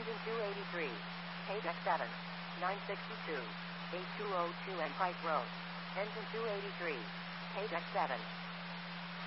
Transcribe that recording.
Engine 283. Page X7. 962. 8202 and Price Road. Engine 283. Page X7.